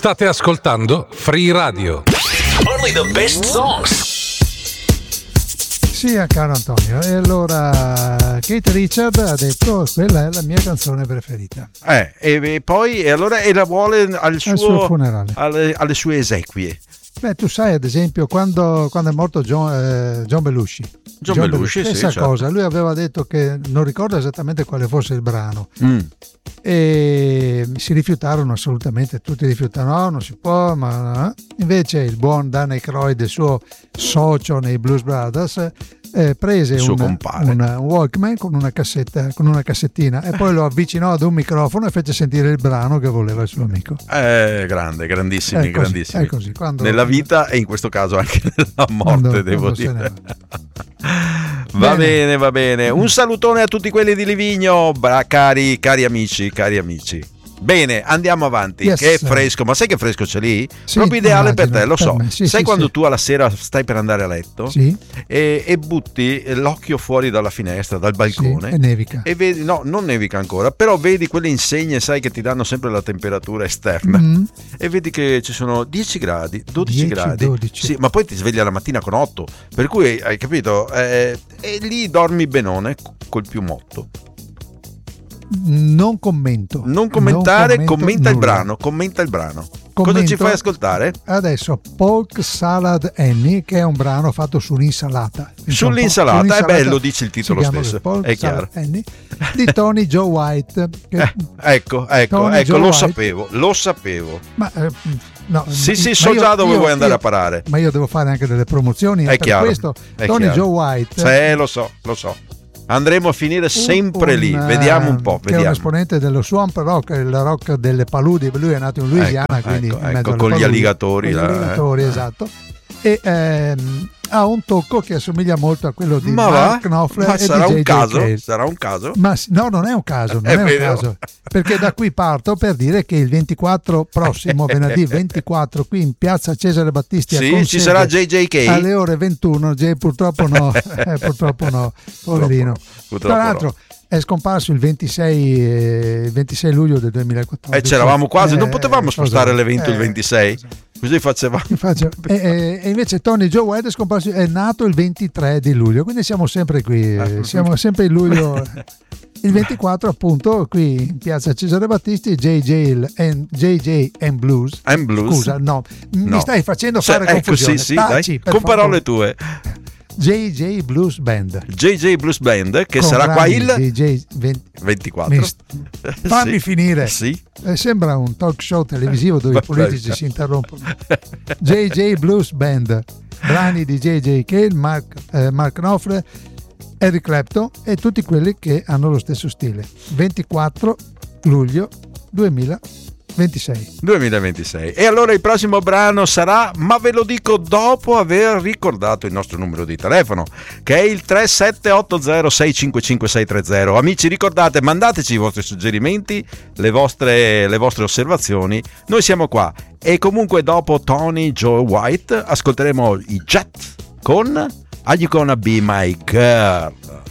State ascoltando Free Radio. Only the best songs. Sì, caro Antonio, e allora Keith Richard ha detto quella è la mia canzone preferita. E poi allora la vuole al suo funerale, alle sue esequie. Beh, tu sai, ad esempio, quando è morto John Belushi. John Belushi, stessa sì, cosa, certo. Lui aveva detto che non ricorda esattamente quale fosse il brano. E si rifiutarono assolutamente, tutti rifiutarono, no, non si può, ma invece il buon Dan Aykroyd, il suo socio nei Blues Brothers, prese un Walkman con una cassettina e poi lo avvicinò ad un microfono e fece sentire il brano che voleva il suo amico. Grandissimi. È così, nella vita e in questo caso anche nella morte, devo dire. Va bene. Un salutone a tutti quelli di Livigno, cari amici. Bene, andiamo avanti. Yes. Che fresco, ma sai che fresco c'è lì? Sì, proprio ideale immagino, per te, lo so. Sì, sai quando sì. tu alla sera stai per andare a letto e butti l'occhio fuori dalla finestra, dal balcone, e nevica. E vedi, no, non nevica ancora, però vedi quelle insegne, sai, che ti danno sempre la temperatura esterna, e vedi che ci sono 10 gradi, 12 gradi. 12. Sì, ma poi ti svegli la mattina con 8, per cui hai capito, e lì dormi benone col piumotto. Non commento. Non commentare, commenta il nulla. brano. Cosa ci fai ascoltare? Adesso Polk Salad Annie, che è un brano fatto sull'insalata. Sull'insalata, è bello, dice il titolo stesso. Polk è chiaro. Salad Annie di Tony Joe White. Ecco, lo sapevo. Ma no, sì, so già dove vuoi andare a parare. Ma io devo fare anche delle promozioni. È per chiaro. questo Tony Joe White. Lo so. Andremo a finire sempre lì, vediamo un po'. Che è un esponente dello swamp rock, il rock delle paludi. Lui è nato in Louisiana, quindi in mezzo alle con gli alligatori. Esatto. E ha un tocco che assomiglia molto a quello di Mark Knopfler e sarà di un J.J. caso? Cale. Sarà un caso? Ma no, non è un caso, perché da qui parto per dire che il 24 prossimo venerdì 24 qui in piazza Cesare Battisti ci sarà J.J. Cale alle ore 21. Purtroppo no, poverino. Tra l'altro è scomparso il 26 luglio del 2014. C'eravamo quasi, non potevamo spostare l'evento il 26? Esatto. Così facevamo. E invece Tony Joe White è nato il 23 di luglio, quindi siamo sempre qui, siamo sempre in luglio. Il 24 appunto qui in piazza Cesare Battisti, JJ and Blues. Scusa, mi stai facendo fare confusione. Sì, dai, con parole tue. JJ Blues Band, che sarà qua il DJ 24. Fammi finire. Sì. Sembra un talk show televisivo dove i politici si interrompono. JJ Blues Band, brani di J.J. Cale, Mark Knopfler, Eric Clapton e tutti quelli che hanno lo stesso stile. 24 luglio 2026. E allora il prossimo brano sarà, ma ve lo dico dopo aver ricordato il nostro numero di telefono, che è il 3780655630. Amici, ricordate, mandateci i vostri suggerimenti, le vostre osservazioni, noi siamo qua. E comunque dopo Tony Joe White ascolteremo i Jet con Are You Gonna Be My Girl?